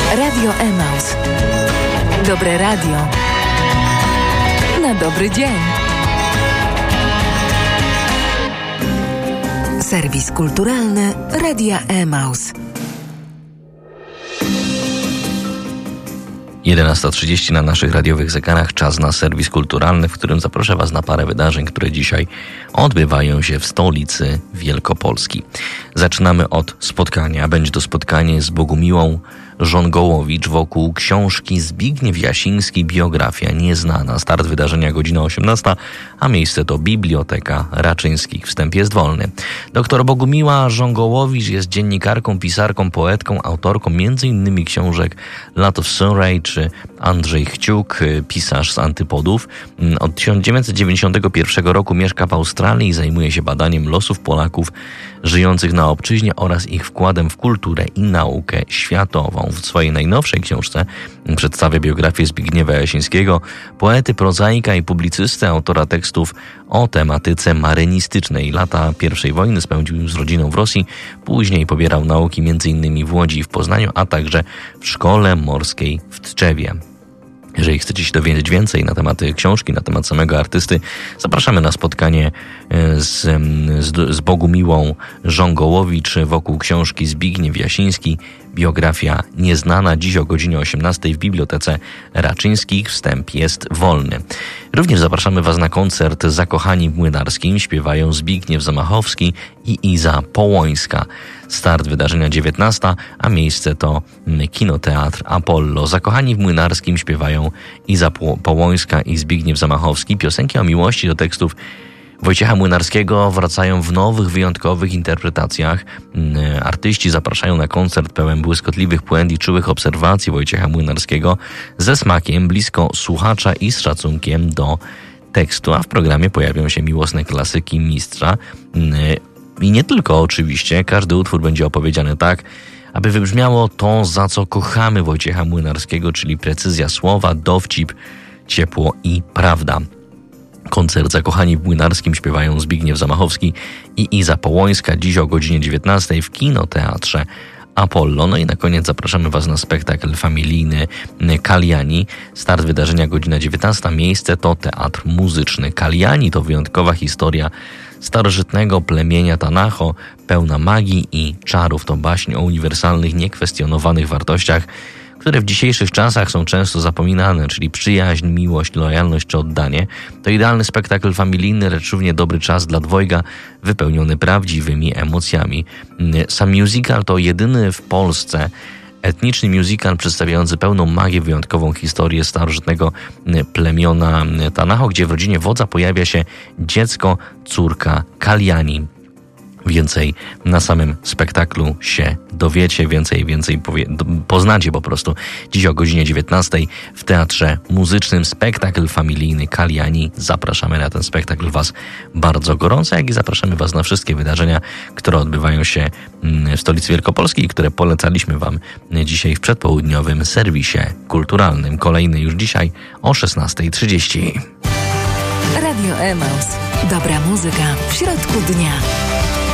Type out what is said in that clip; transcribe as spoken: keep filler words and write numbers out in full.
Radio Emaus. Dobre radio na dobry dzień. Serwis kulturalny Radia Emaus. jedenasta trzydzieści na naszych radiowych zegarach. Czas na serwis kulturalny, w którym zaproszę Was na parę wydarzeń, które dzisiaj odbywają się w stolicy Wielkopolski. Zaczynamy od spotkania. Będzie to spotkanie z Bogumiłą Żongołowicz wokół książki Zbigniew Jasiński Biografia nieznana. Start wydarzenia godzina osiemnasta, a miejsce to Biblioteka Raczyńskich. Wstęp jest wolny. Doktor Bogumiła Żongołowicz jest dziennikarką, pisarką, poetką, autorką między innymi książek Lot of Surrey czy Andrzej Chciuk, pisarz z Antypodów. Od tysiąc dziewięćset dziewięćdziesiątego pierwszego roku mieszka w Australii i zajmuje się badaniem losów Polaków żyjących na obczyźnie oraz ich wkładem w kulturę i naukę światową. W swojej najnowszej książce przedstawia biografię Zbigniewa Jasińskiego, poety, prozaika i publicysty, autora tekstów o tematyce marynistycznej. Lata pierwszej wojny spędził z rodziną w Rosji, później pobierał nauki między innymi w Łodzi i w Poznaniu, a także w Szkole Morskiej w Tczewie. Jeżeli chcecie się dowiedzieć więcej na temat książki, na temat samego artysty, zapraszamy na spotkanie z, z, z Bogumiłą Żongołowicz wokół książki Zbigniew Jasiński Biografia nieznana. Dziś o godzinie osiemnastej w Bibliotece Raczyńskich. Wstęp jest wolny. Również zapraszamy Was na koncert Zakochani w Młynarskim. Śpiewają Zbigniew Zamachowski i Iza Połońska. Start wydarzenia dziewiętnasta, a miejsce to Kinoteatr Apollo. Zakochani w Młynarskim śpiewają Iza Połońska i Zbigniew Zamachowski. Piosenki o miłości do tekstów Wojciecha Młynarskiego wracają w nowych, wyjątkowych interpretacjach. Artyści zapraszają na koncert pełen błyskotliwych puent i czułych obserwacji Wojciecha Młynarskiego ze smakiem, blisko słuchacza i z szacunkiem do tekstu, a w programie pojawią się miłosne klasyki mistrza. I nie tylko oczywiście, każdy utwór będzie opowiedziany tak, aby wybrzmiało to, za co kochamy Wojciecha Młynarskiego, czyli precyzja słowa, dowcip, ciepło i prawda. Koncert Zakochani w Młynarskim śpiewają Zbigniew Zamachowski i Iza Połońska dziś o godzinie dziewiętnastej w Kinoteatrze Apollo. No i na koniec zapraszamy Was na spektakl familijny Kaliani. Start wydarzenia godzina dziewiętnasta. Miejsce to Teatr Muzyczny. Kaliani to wyjątkowa historia starożytnego plemienia Tanaho, pełna magii i czarów. To baśń o uniwersalnych, niekwestionowanych wartościach, które w dzisiejszych czasach są często zapominane, czyli przyjaźń, miłość, lojalność czy oddanie. To idealny spektakl familijny, lecz równie dobry czas dla dwojga, wypełniony prawdziwymi emocjami. Sam musical to jedyny w Polsce etniczny musical przedstawiający pełną magię, wyjątkową historię starożytnego plemiona Tanaho, gdzie w rodzinie wodza pojawia się dziecko, córka Kaliani. Więcej na samym spektaklu się dowiecie, więcej, więcej powie, poznacie po prostu. Dziś o godzinie dziewiętnastej w Teatrze Muzycznym spektakl familijny Kaliani. Zapraszamy na ten spektakl Was bardzo gorąco, jak i zapraszamy Was na wszystkie wydarzenia, które odbywają się w stolicy Wielkopolskiej, które polecaliśmy Wam dzisiaj w przedpołudniowym serwisie kulturalnym. Kolejny już dzisiaj o szesnastej trzydzieści. Radio Emaus. Dobra muzyka w środku dnia.